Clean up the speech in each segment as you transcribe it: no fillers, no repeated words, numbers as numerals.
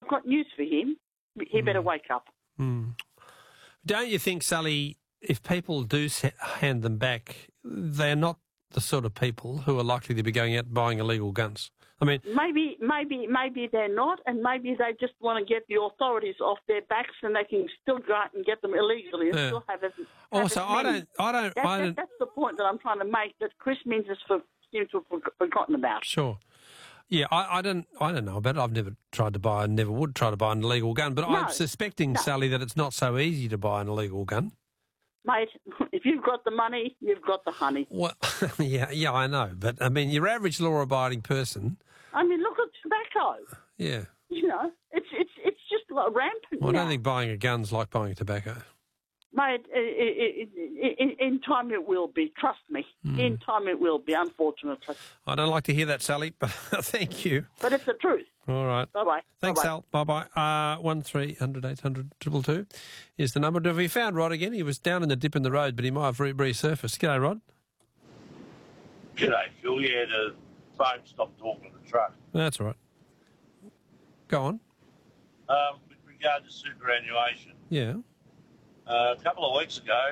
I've got news for him. He better wake up. Don't you think, Sally, if people do hand them back, they're not the sort of people who are likely to be going out buying illegal guns? I mean, maybe they're not, and maybe they just want to get the authorities off their backs, and they can still go out and get them illegally and still have it. Also, I don't. That's the point that I'm trying to make. That Chris Minns seems to have forgotten about. Sure. Yeah, I don't know about it. I've never tried to buy, and never would try to buy an illegal gun. But I'm suspecting, Sally, that it's not so easy to buy an illegal gun. Mate, if you've got the money, you've got the honey. Well, yeah, I know. But, I mean, your average law-abiding person... I mean, look at tobacco. Yeah. You know, it's just rampant. Well, I don't think buying a gun's like buying tobacco. Mate, in time it will be. Trust me. In time it will be, unfortunately. I don't like to hear that, Sally, but thank you. But it's the truth. All right. Bye-bye. Thanks, Bye-bye. Sal. Bye-bye. 1300 800 222 is the number. Have you found Rod again? He was down in the dip in the road, but he might have resurfaced. G'day, Rod. G'day, Phil. Yeah, the phone stopped talking to the truck. That's all right. Go on. With regard to superannuation, Yeah. a couple of weeks ago,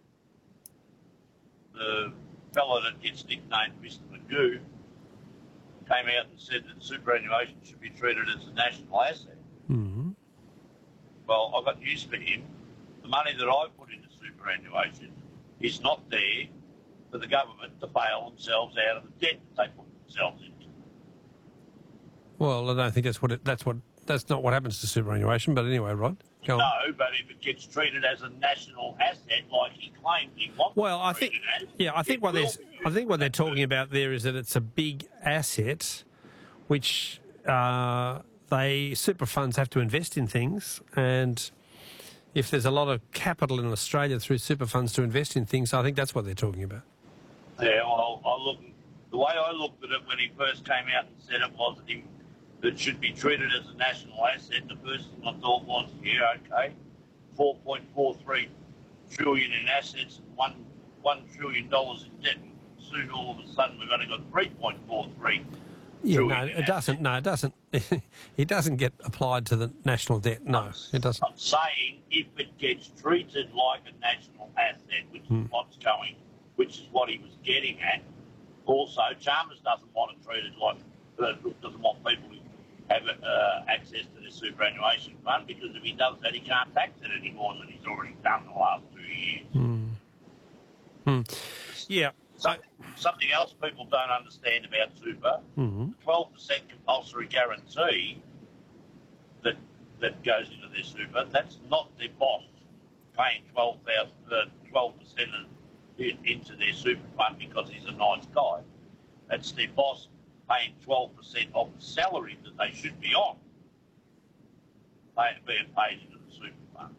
the fellow that gets nicknamed Mr. Magoo came out and said that superannuation should be treated as a national asset. Mm-hmm. Well, I've got news for him. The money that I put into superannuation is not there for the government to bail themselves out of the debt that they put themselves into. Well, I don't think that's not what happens to superannuation. But anyway, Rod, go on. No, but if it gets treated as a national asset, like he claimed he wants. Well, I think what they're talking about there is that it's a big asset, which super funds have to invest in things, and if there's a lot of capital in Australia through super funds to invest in things, I think that's what they're talking about. Yeah, well, the way I looked at it when he first came out and said it was that it should be treated as a national asset. The first thing I thought was, yeah, okay, 4.43 trillion in assets and $1 trillion in debt. Soon, all of a sudden, we've only got 3.43. Yeah, no, it doesn't. No, it doesn't. It doesn't get applied to the national debt. No, it doesn't. I'm saying if it gets treated like a national asset, which is what he was getting at. Also, Chalmers doesn't want it treated like doesn't want people to have access to the superannuation fund, because if he does that, he can't tax it any more than he's already done the last 2 years. Yeah. Something else people don't understand about super, 12% compulsory guarantee that goes into their super, that's not their boss paying 12% into their super fund because he's a nice guy. That's their boss paying 12% of the salary that they should be on, being paid into the super fund.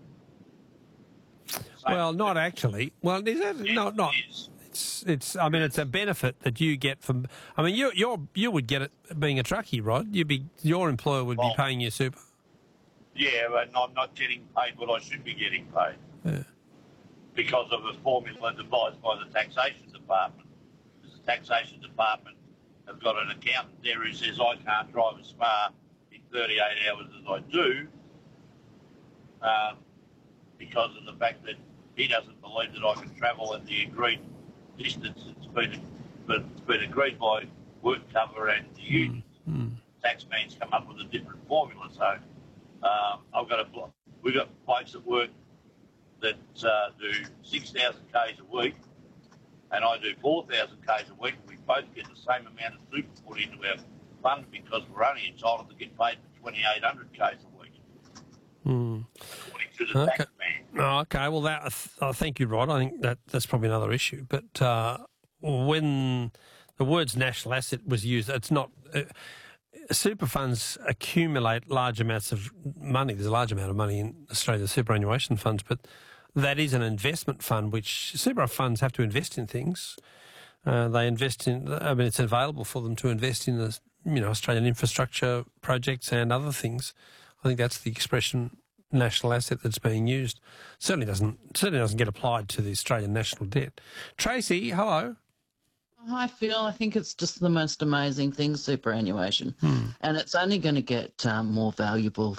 Well, not actually. Well, is that not? It's. I mean, it's a benefit that you get from. I mean, you would get it being a truckie, Rod. Your employer would be paying your super. Yeah, but I'm not getting paid what I should be getting paid. Yeah. Because of a formula devised by the taxation department. Because the taxation department have got an accountant there who says I can't drive a Spa in 38 hours as I do, because of the fact that he doesn't believe that I can travel at the agreed distance it's been agreed by work cover and the unions. Taxman's come up with a different formula, so we've got blokes at work that do 6,000 Ks a week, and I do 4,000 Ks a week, and we both get the same amount of super put into our fund because we're only entitled to get paid for 2,800 Ks a week. According to the tax man. Oh, okay, well, thank you, Rod. I think that's probably another issue. But when the words national asset was used, it's not... super funds accumulate large amounts of money. There's a large amount of money in Australia's superannuation funds, but that is an investment fund, which super funds have to invest in things. They invest in... I mean, it's available for them to invest in the, Australian infrastructure projects and other things. I think that's the expression national asset that's being used. Certainly doesn't get applied to the Australian national debt. Tracy, hello. Hi, Phil. I think it's just the most amazing thing, superannuation. And it's only going to get more valuable